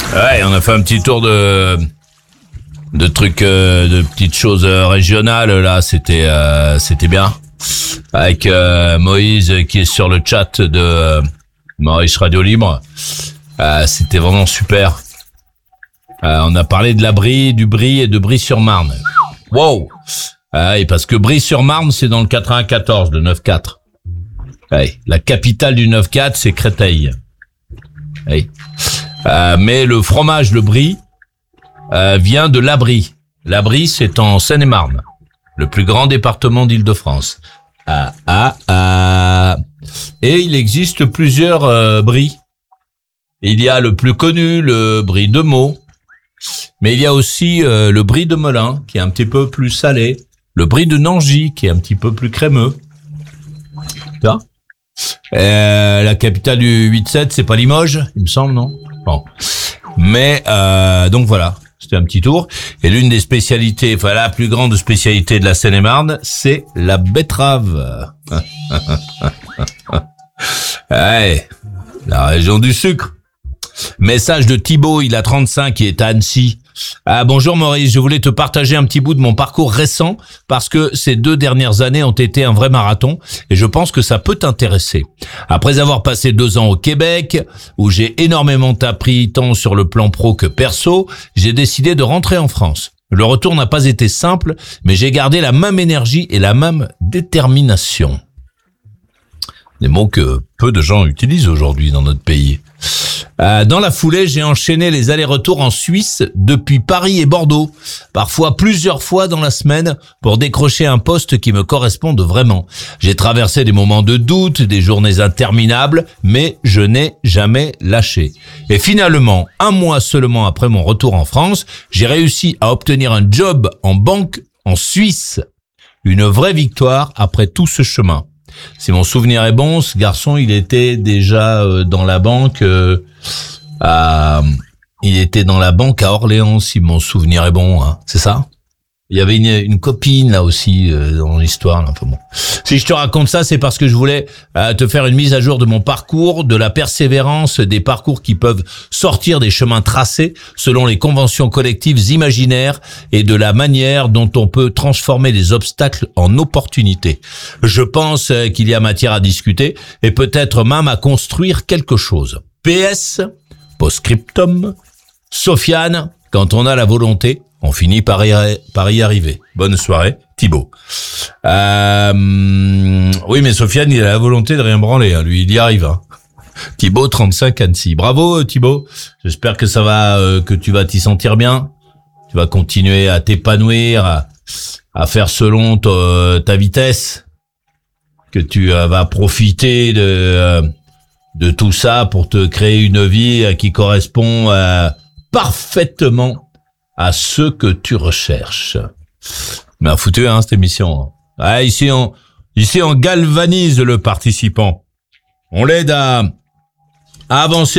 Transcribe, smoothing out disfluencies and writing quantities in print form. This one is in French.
Ouais, on a fait un petit tour de trucs, de petites choses régionales. Là, c'était bien. Avec Moïse qui est sur le chat de Maurice Radio Libre. C'était vraiment super. On a parlé de la Brie, du Brie et de Brie-sur-Marne. Wow. Et parce que Brie-sur-Marne, c'est dans le 94, le 9-4. La capitale du 9-4, c'est Créteil. Mais le fromage, le Brie, vient de l'Abrie. L'Abrie, c'est en Seine-et-Marne, le plus grand département d'Île-de-France. Et il existe plusieurs Brie. Il y a le plus connu, le Brie de Meaux, mais il y a aussi le Brie de Melun, qui est un petit peu plus salé, le Brie de Nangy, qui est un petit peu plus crémeux. Ça. La capitale du 8-7, c'est pas Limoges, il me semble, non? Bon. Mais donc voilà, c'était un petit tour. Et l'une des spécialités, enfin la plus grande spécialité de la Seine-et-Marne, c'est la betterave. Ouais, la région du sucre. Message de Thibaut, il a 35, il est à Annecy. Bonjour Maurice, je voulais te partager un petit bout de mon parcours récent parce que ces 2 dernières années ont été un vrai marathon et je pense que ça peut t'intéresser. Après avoir passé 2 ans au Québec, où j'ai énormément appris tant sur le plan pro que perso, j'ai décidé de rentrer en France. Le retour n'a pas été simple, mais j'ai gardé la même énergie et la même détermination. Des mots que peu de gens utilisent aujourd'hui dans notre pays. Dans la foulée, j'ai enchaîné les allers-retours en Suisse depuis Paris et Bordeaux, parfois plusieurs fois dans la semaine pour décrocher un poste qui me corresponde vraiment. J'ai traversé des moments de doute, des journées interminables, mais je n'ai jamais lâché. Et finalement, 1 mois seulement après mon retour en France, j'ai réussi à obtenir un job en banque en Suisse. Une vraie victoire après tout ce chemin. Si mon souvenir est bon, ce garçon, il était déjà dans la banque il était dans la banque à Orléans, si mon souvenir est bon, hein. C'est ça? Il y avait une copine là aussi dans l'histoire. Là. Enfin bon. Si je te raconte ça, c'est parce que je voulais te faire une mise à jour de mon parcours, de la persévérance, des parcours qui peuvent sortir des chemins tracés selon les conventions collectives imaginaires et de la manière dont on peut transformer les obstacles en opportunités. Je pense qu'il y a matière à discuter et peut-être même à construire quelque chose. PS, post-scriptum, Sofiane, quand on a la volonté, on finit par y arriver. Bonne soirée, Thibaut. Oui, mais Sofiane, il a la volonté de rien branler. Hein. Lui, il y arrive. Hein. Thibaut, 35, Annecy. Bravo, Thibaut. J'espère que ça va, que tu vas t'y sentir bien. Tu vas continuer à t'épanouir, à faire selon ta vitesse. Que tu vas profiter de tout ça pour te créer une vie qui correspond parfaitement à ce que tu recherches. Mais foutu, hein, cette émission. Ici, on galvanise le participant. On l'aide à avancer